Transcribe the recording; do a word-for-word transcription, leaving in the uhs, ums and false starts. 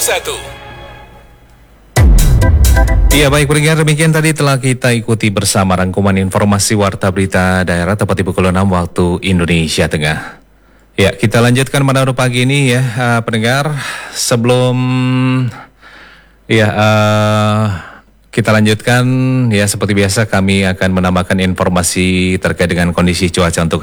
satu. Ya baik, pendengar, demikian tadi telah kita ikuti bersama rangkuman informasi Warta Berita Daerah tepat di pukul enam waktu Indonesia Tengah. Ya, kita lanjutkan pada pagi ini ya, uh, pendengar. Sebelum ya uh, kita lanjutkan ya, seperti biasa kami akan menambahkan informasi terkait dengan kondisi cuaca untuk